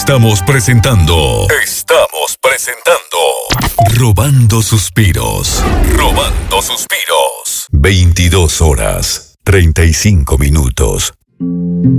Estamos presentando Robando Suspiros. 22 horas, 35 minutos.